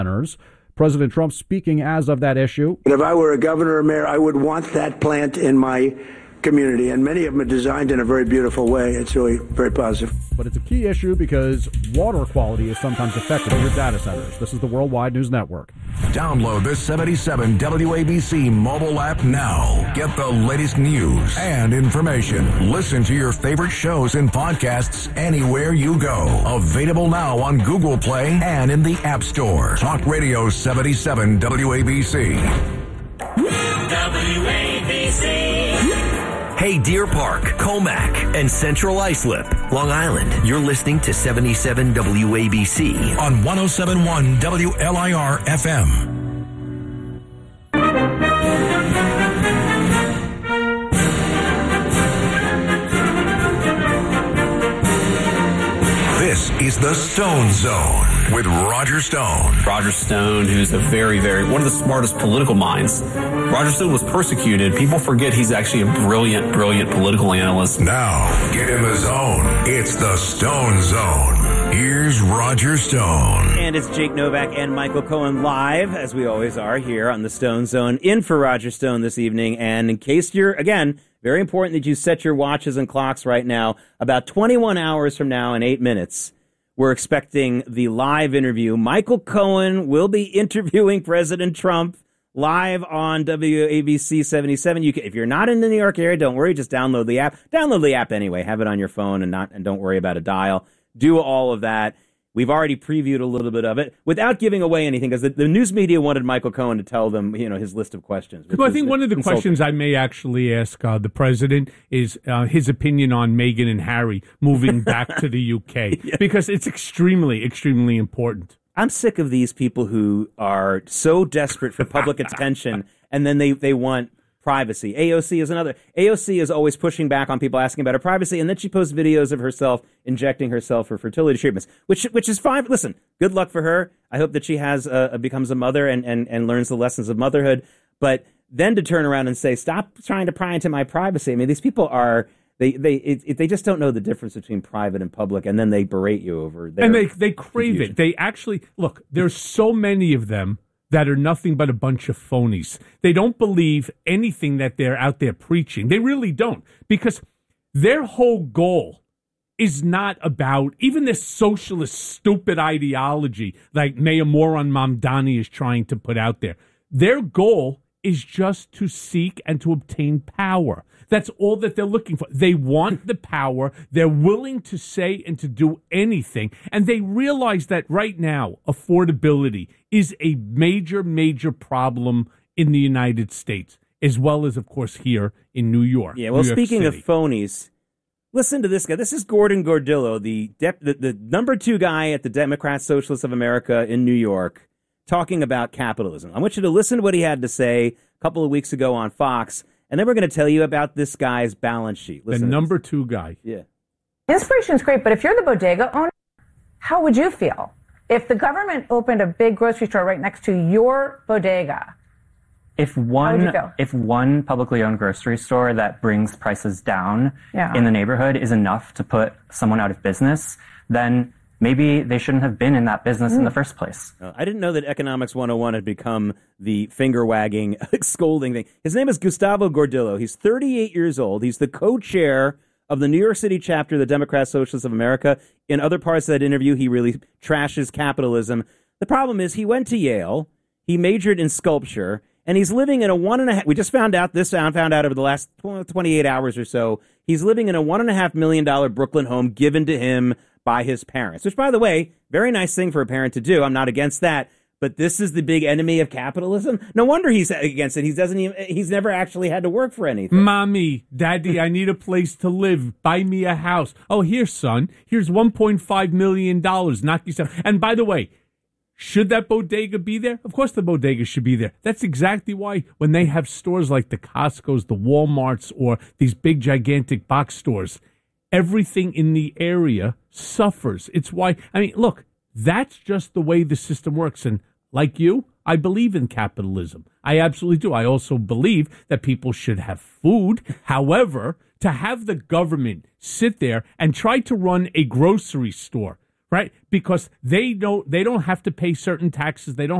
centers. President Trump speaking as of that issue. But if I were a governor or mayor, I would want that plant in my community, and many of them are designed in a very beautiful way. It's really very positive. But it's a key issue because water quality is sometimes affected in your data centers. This is the Worldwide News Network. Download the 77 WABC mobile app now. Get the latest news and information. Listen to your favorite shows and podcasts anywhere you go. Available now on Google Play and in the App Store. Talk Radio 77 WABC. WABC. Hey, Deer Park, Comac, and Central Islip, Long Island. You're listening to 77 WABC on 107.1 WLIR FM. This is the Stone Zone with Roger Stone. Roger Stone, who's a one of the smartest political minds. Roger Stone was persecuted. People forget he's actually a brilliant political analyst. Now, get in the zone. It's the Stone Zone. Here's Roger Stone. And it's Jake Novak and Michael Cohen live, as we always are, here on the Stone Zone, in for Roger Stone this evening. And in case you're, again, very important that you set your watches and clocks right now. About 21 hours from now and 8 minutes, we're expecting the live interview. Michael Cohen will be interviewing President Trump live on WABC 77. If you're not in the New York area, don't worry. Just download the app. Download the app anyway. Have it on your phone and don't worry about a dial. Do all of that. We've already previewed a little bit of it without giving away anything, because the news media wanted Michael Cohen to tell them, his list of questions. Well, I think one of the questions I may actually ask the president is his opinion on Meghan and Harry moving back to the UK, yeah, because it's extremely, extremely important. I'm sick of these people who are so desperate for public attention, and then they want privacy. AOC is another. AOC is always pushing back on people asking about her privacy, and then she posts videos of herself injecting herself for fertility treatments, which is fine. Listen, good luck for her. I hope that she becomes a mother and learns the lessons of motherhood. But then to turn around and say, stop trying to pry into my privacy. I mean, these people are... They just don't know the difference between private and public, and then they berate you over their... And they crave confusion. It. They actually... Look, there's so many of them that are nothing but a bunch of phonies. They don't believe anything that they're out there preaching. They really don't, because their whole goal is not about even this socialist stupid ideology like Mayor Moran Mamdani is trying to put out there. Their goal is just to seek and to obtain power. That's all that they're looking for. They want the power. They're willing to say and to do anything. And they realize that right now, affordability is a major, major problem in the United States, as well as, of course, here in New York. Yeah, well, New York speaking City. of phonies, listen to this guy. This is Gordon Gordillo, the number 2 guy at the Democrat Socialists of America in New York, talking about capitalism. I want you to listen to what he had to say a couple of weeks ago on Fox. And then we're going to tell you about this guy's balance sheet. Listen, the number 2 guy. Yeah. Inspiration is great, but if you're the bodega owner, how would you feel if the government opened a big grocery store right next to your bodega? If one publicly owned grocery store that brings prices down in the neighborhood is enough to put someone out of business, then maybe they shouldn't have been in that business in the first place. I didn't know that Economics 101 had become the finger-wagging, scolding thing. His name is Gustavo Gordillo. He's 38 years old. He's the co-chair of the New York City chapter of the Democrat Socialists of America. In other parts of that interview, he really trashes capitalism. The problem is he went to Yale, he majored in sculpture, and he's living in a 1.5... We just found out over the last 28 hours or so, he's living in a $1.5 million Brooklyn home given to him by his parents, which, by the way, very nice thing for a parent to do. I'm not against that. But this is the big enemy of capitalism. No wonder he's against it. He's never actually had to work for anything. Mommy, Daddy, I need a place to live. Buy me a house. Oh, here, son. Here's $1.5 million. Knock yourself. And by the way, should that bodega be there? Of course the bodega should be there. That's exactly why when they have stores like the Costco's, the Walmarts, or these big gigantic box stores, everything in the area suffers. It's why, look, that's just the way the system works. And like you, I believe in capitalism. I absolutely do. I also believe that people should have food. However, to have the government sit there and try to run a grocery store right? Because they don't have to pay certain taxes. They don't